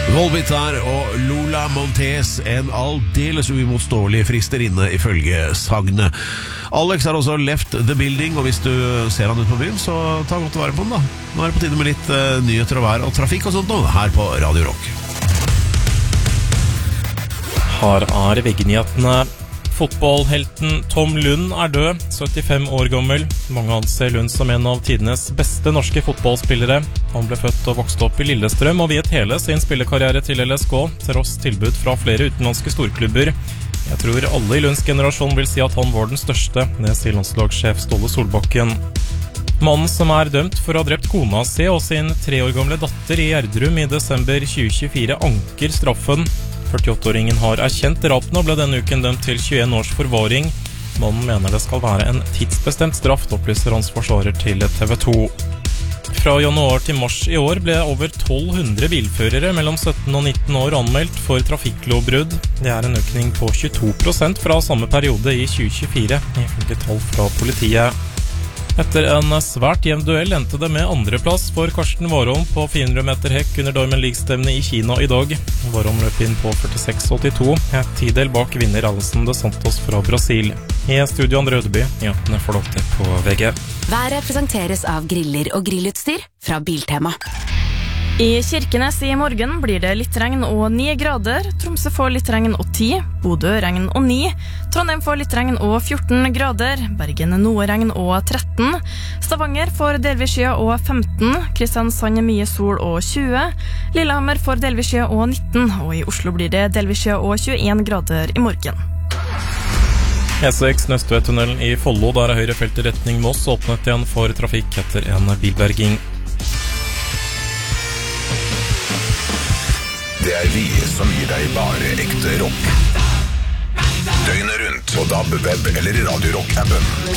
Volbeat her, og Lola Montez, en aldeles uimotståelig fristerinne ifølge sagnet. Alex har også left the building, og hvis du ser han ut på byen, så ta godt vare på han da. Nå er det på tide med litt nyheter og vær og trafikk og sånt nå, her på Radio Rock. Her er VG-nyhetene. Fotballhelten Tom Lund er død, 75 år gammel. Mange anser Lund som en av tidenes beste norske fotballspillere. Han ble født og vokste opp i Lillestrøm og viet hele sin spillekarriere til LSK, tross tilbud fra flere utenlandske storklubber. Jeg tror alle i Lunds generasjon vil si at han var den største, det sier landslagssjef Ståle Solbakken. Mannen som er dømt for å ha drept kona si og sin 3 år gamle datter i Gjerdrum i desember 2024 anker straffen. 48-åringen har erkjent drapene og ble denne uken dømt til 21 års forvaring. Mannen mener det skal være en tidsbestemt straff, opplyser hans forsvarer til TV 2. Fra januar til mars i år ble over 1200 bilførere mellom 17 og 19 år anmeldt for trafikklovbrudd. Det er en økning på 22% fra samme periode i 2024, ifølge tall fra politiet. Etter en svært jevn duell endte det med andreplass for Karsten Warholm på 400 meter hekk under Diamond League-stevnet i Kina i dag. Warholm løp inn på 46,82, et tidel bak vinner Alison de Santos fra Brasil. I studio Andre Rødeby, nyhetene får dere på VG. Været presenteres av griller og grillutstyr fra Biltema. I Kirkenes i morgen blir det litt regn og 9 grader. Tromsø får litt regn og 10, Bodø regn og 9, Trondheim får litt regn og 14 grader, Bergen noe regn og 13, Stavanger får delvis skya og 15, Kristiansand mye sol og 20, Lillehammer får delvis skya og 19, og i Oslo blir det delvis skya og 21 grader i morgen. E6 Nøstvedtunnelen i Follo, der er høyre felt i retning Moss åpnet igjen for trafikk etter en bilberging. Det er vi som gir deg bare ekte rock. Døgnet rundt på DAB, web eller Radio Rock-appen.